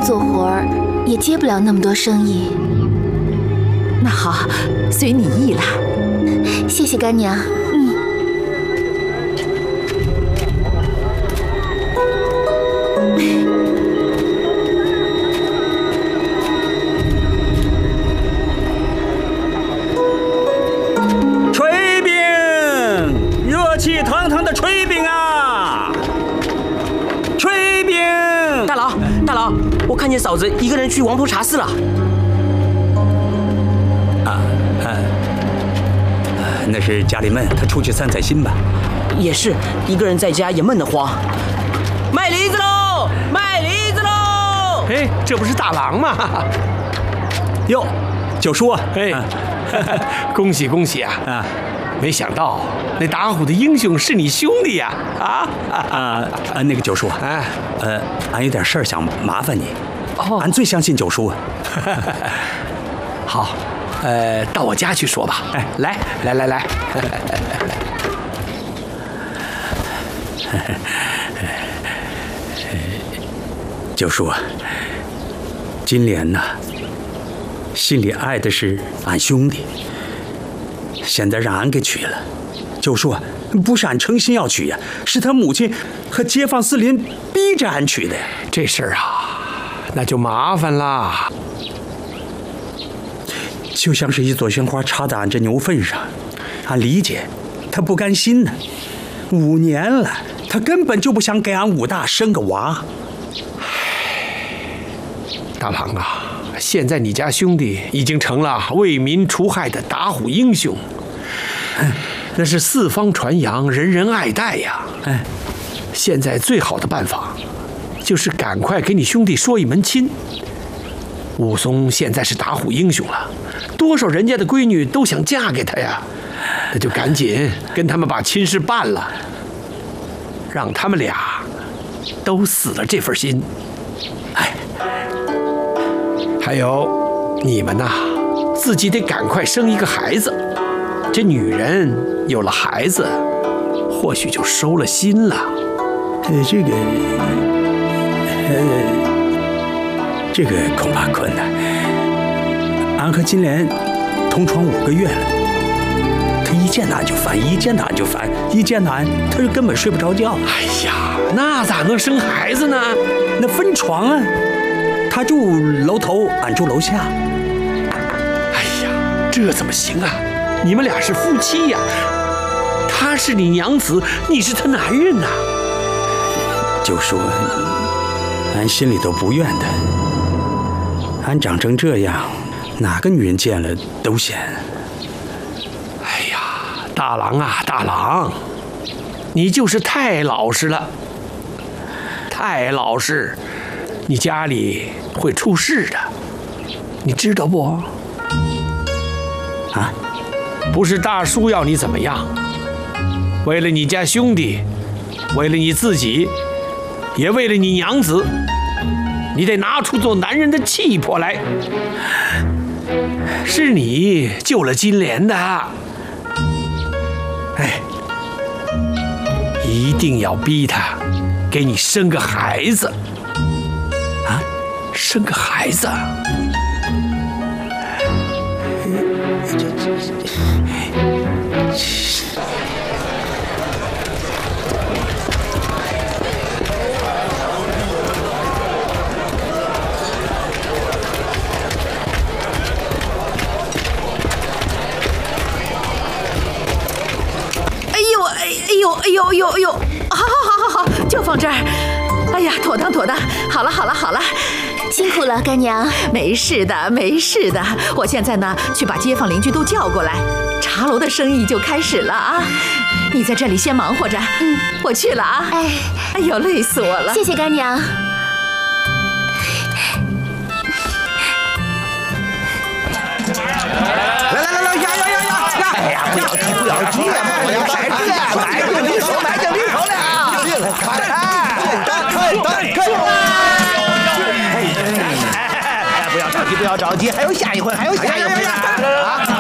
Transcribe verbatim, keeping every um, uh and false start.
做活儿，也接不了那么多生意。 那好，随你意了。 谢谢干娘。 嗯。 炊饼，热气腾腾的炊饼啊！炊饼。 大佬，大佬，我看见嫂子一个人去王婆茶室了。 啊，嗯。那是家里闷，他出去散散心吧。 也是，一个人在家也闷得慌。卖梨子喽，卖梨子喽！ 哎，这不是大郎吗？ 哟，九叔啊， 哎， 啊、 恭喜恭喜啊！啊，没想到那打虎的英雄是你兄弟呀！啊啊啊！那个九叔，哎，呃，俺有点事儿想麻烦你。哦，俺最相信九叔。 好。呃，到我家去说吧。哎，来来来来， 九叔，金莲呐，心里爱的是俺兄弟，现在让俺给娶了。九叔，不是俺诚心要娶呀，是他母亲和街坊四邻逼着俺娶的呀。 这事儿啊，那就麻烦啦。 就像是一朵鲜花插在俺这牛粪上，俺理解，他不甘心呢。五年了，他根本就不想给俺武大生个娃。 大郎啊，现在你家兄弟已经成了为民除害的打虎英雄，那是四方传扬，人人爱戴呀。哎，现在最好的办法，就是赶快给你兄弟说一门亲。武松现在是打虎英雄了，多少人家的闺女都想嫁给他呀，那就赶紧跟他们把亲事办了，让他们俩都死了这份心。哎，还有你们呐，自己得赶快生一个孩子。这女人有了孩子，或许就收了心了。 呃，这个，呃。这个恐怕困难。俺和金莲同床五个月了，他一见到俺就烦，一见到俺就烦，一见到俺他就根本睡不着觉。 哎呀，那咋能生孩子呢？ 那分床啊，他住楼头，俺住楼下。 哎呀，这怎么行啊？你们俩是夫妻呀，他是你娘子，你是他男人呐。 就说俺心里头不怨他。俺长成这样，哪个女人见了都嫌。 哎呀，大郎啊，大郎，你就是太老实了，太老实，你家里会出事的，你知道不？ 啊， 不是大叔要你怎么样，为了你家兄弟，为了你自己，也为了你娘子。你得拿出做男人的气魄来，是你救了金莲的，哎，一定要逼他给你生个孩子，啊，生个孩子。 哎呦哎呦哎呦哎呦！好好好好好，就放这儿。哎呀，妥当妥当。好了好了好了， 辛苦了，干娘。 没事的没事的，我现在呢去把街坊邻居都叫过来，茶楼的生意就开始了啊。你在这里先忙活着，嗯，我去了啊。哎，哎呦，累死我了。 谢谢干娘。 来来来来，呀呀呀呀！哎呀，不要急不要急，我要买这买就离手，买就离手了。快快快快！哎，不要着急不要着急，还有下一回，还有下一回呢。啊！